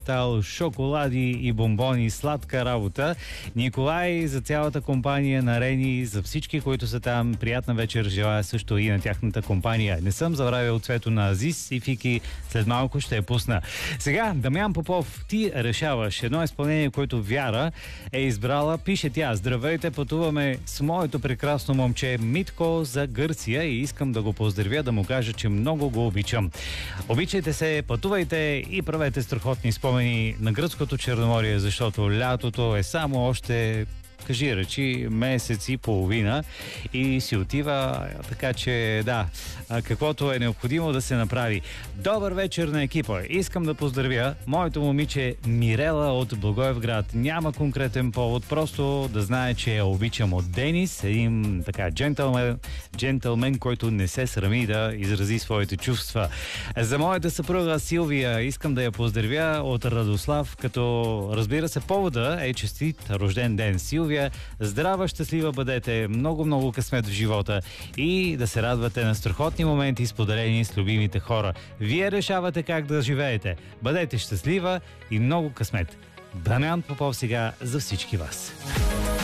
Тал, шоколади и бомбони, сладка работа. Николай, за цялата компания на Рени, за всички, които са там, приятна вечер желая също и на тяхната компания. Не съм забравил цвето на Азис и Фики, след малко ще я пусна. Сега, Дамян Попов, ти решаваш едно изпълнение, което Вяра е избрала. Пише тя: здравейте, пътуваме с моето прекрасно момче Митко за Гърция и искам да го поздравя, да му кажа, че много го обичам. Обичайте се, пътувайте и правете страхотни спомени на гръцкото Черноморие, защото лятото е само още, кажи речи, месец и половина и си отива, така че да, каквото е необходимо да се направи. Добър вечер на екипа. Искам да поздравя моето момиче Мирела от Благоевград. Няма конкретен повод, просто да знае, че я обичам от Денис, един така джентълмен, който не се срами да изрази своите чувства. За моята съпруга Силвия искам да я поздравя от Радослав, като разбира се повода е честит рожден ден. Силвия, здрава, щастлива бъдете, много късмет в живота и да се радвате на страхотни моменти, споделени с любимите хора. Вие решавате как да живеете. Бъдете щастлива и много късмет. Дамян Попов сега за всички вас.